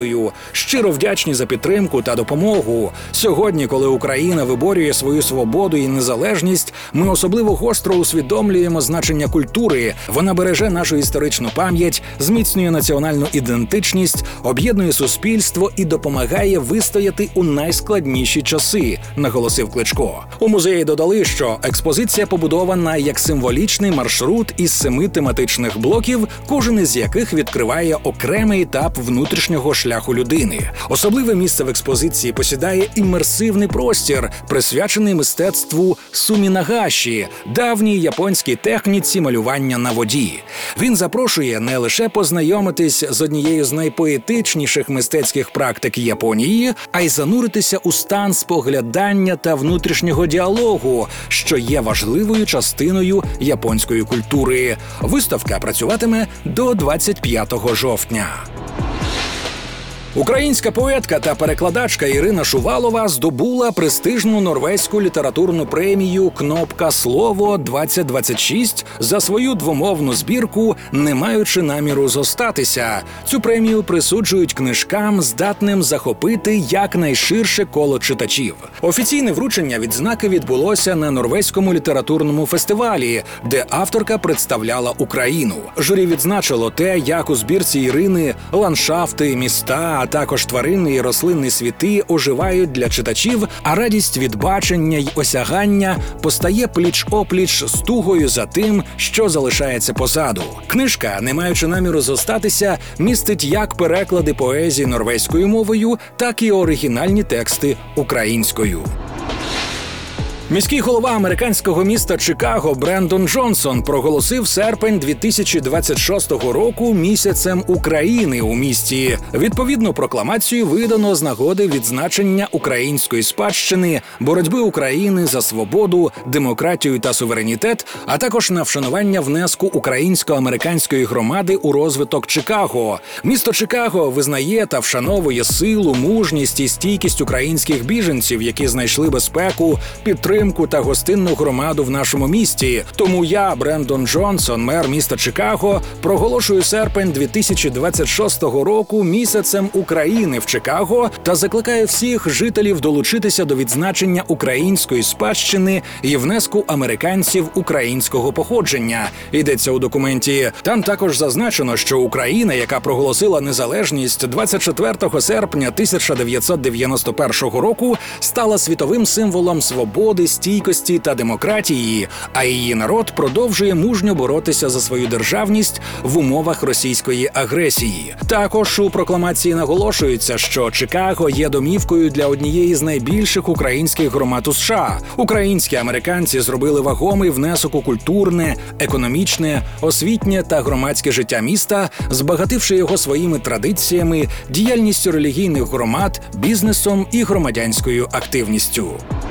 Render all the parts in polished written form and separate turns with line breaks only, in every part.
Щиро вдячні за підтримку та допомогу. Сьогодні, коли Україна виборює свою свободу і незалежність, ми особливо гостро усвідомлюємо значення культури. Вона береже нашу історичну пам'ять, зміцнює національну ідентичність, об'єднує суспільство і допомагає вистояти у найскладніші часи, наголосив Кличко. У музеї додали, що експозиція побудована як символічний маршрут із 7 тематичних блоків, кожен із яких відкриває окремий етап внутрішнього шляху людини. Особливе місце в експозиції посідає імерсивний простір, присвячений мистецтву сумінагаші, давній японській техніці малювання на воді. Він запрошує не лише познайомитись з однією з найпоетичніших мистецьких практик Японії, а й зануритися у стан споглядання та внутрішнього діалогу, що є важливою частиною японської культури. Виставка працюватиме до 25 жовтня. Українська поетка та перекладачка Ірина Шувалова здобула престижну норвезьку літературну премію «Кнопка Слово-2026» за свою двомовну збірку «Не маючи наміру зостатися». Цю премію присуджують книжкам, здатним захопити якнайширше коло читачів. Офіційне вручення відзнаки відбулося на Норвезькому літературному фестивалі, де авторка представляла Україну. Журі відзначило те, як у збірці Ірини ландшафти, міста, а також тваринні і рослинні світи оживають для читачів, а радість від бачення й осягання постає пліч-опліч з тугою за тим, що залишається позаду. Книжка, не маючи наміру зостатися, містить як переклади поезії норвезькою мовою, так і оригінальні тексти українською. Міський голова американського міста Чикаго Брендон Джонсон проголосив серпень 2026 року місяцем України у місті. Відповідну прокламацію видано з нагоди відзначення української спадщини, боротьби України за свободу, демократію та суверенітет, а також на вшанування внеску українсько-американської громади у розвиток Чикаго. Місто Чикаго визнає та вшановує силу, мужність і стійкість українських біженців, які знайшли безпеку, підтримку та гостинну громаду в нашому місті. Тому я, Брендон Джонсон, мер міста Чикаго, проголошую серпень 2026 року місяцем України в Чикаго та закликаю всіх жителів долучитися до відзначення української спадщини і внеску американців українського походження. Йдеться у документі. Там також зазначено, що Україна, яка проголосила незалежність 24 серпня 1991 року, стала світовим символом свободи, стійкості та демократії, а її народ продовжує мужньо боротися за свою державність в умовах російської агресії. Також у прокламації наголошується, що Чикаго є домівкою для однієї з найбільших українських громад у США. Українські американці зробили вагомий внесок у культурне, економічне, освітнє та громадське життя міста, збагативши його своїми традиціями, діяльністю релігійних громад, бізнесом і громадянською активністю.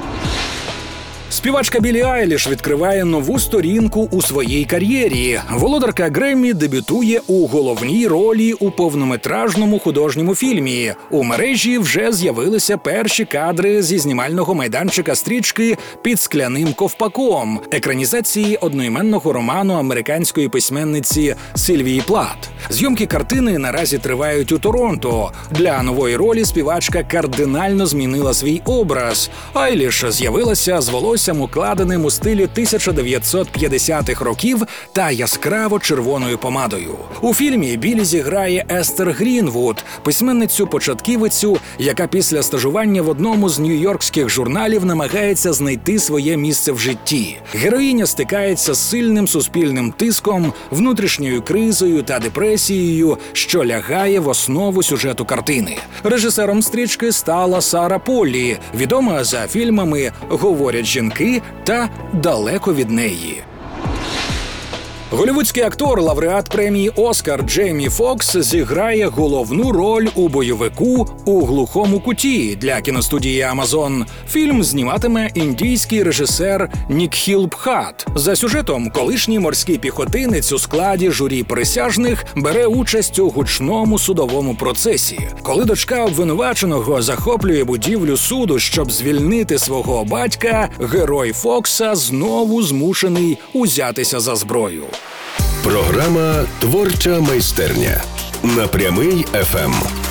Співачка Біллі Айліш відкриває нову сторінку у своїй кар'єрі. Володарка Греммі дебютує у головній ролі у повнометражному художньому фільмі. У мережі вже з'явилися перші кадри зі знімального майданчика стрічки «Під скляним ковпаком» екранізації одноіменного роману американської письменниці Сильвії Плат. Зйомки картини наразі тривають у Торонто. Для нової ролі співачка кардинально змінила свій образ. Айліш з'явилася з волоссям, укладеним у стилі 1950-х років та яскраво червоною помадою. У фільмі Біллі зіграє Естер Грінвуд, письменницю-початківицю, яка після стажування в одному з нью-йоркських журналів намагається знайти своє місце в житті. Героїня стикається з сильним суспільним тиском, внутрішньою кризою та депресією, що лягає в основу сюжету картини. Режисером стрічки стала Сара Поллі, відома за фільмами «Говорять жінки» та «Далеко від неї». Голлівудський актор, лауреат премії «Оскар» Джеймі Фокс зіграє головну роль у бойовику «У глухому куті» для кіностудії «Амазон». Фільм зніматиме індійський режисер Нікхіл Бхат. За сюжетом, колишній морський піхотинець у складі журі присяжних бере участь у гучному судовому процесі. Коли дочка обвинуваченого захоплює будівлю суду, щоб звільнити свого батька, герой Фокса знову змушений узятися за зброю.
Програма «Творча майстерня» на Прямий ФМ.